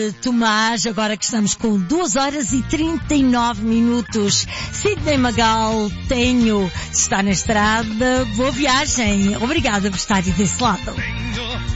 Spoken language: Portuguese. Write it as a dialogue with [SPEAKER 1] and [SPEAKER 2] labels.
[SPEAKER 1] Tomás, agora que estamos com 2 horas e 39 minutos. Sidney Magal, está na estrada. Boa viagem. Obrigada por estar desse lado.